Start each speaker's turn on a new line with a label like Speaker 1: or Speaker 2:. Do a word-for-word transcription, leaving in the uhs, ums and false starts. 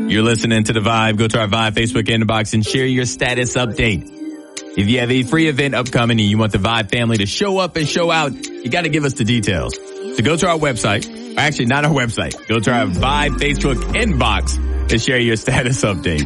Speaker 1: You're listening to The Vibe. Go to our Vibe Facebook inbox and share your status update. If you have a free event upcoming and you want the Vibe family to show up and show out, you got to give us the details. So go to our website. Actually, not our website. Go to our Vibe Facebook inbox and share your status update.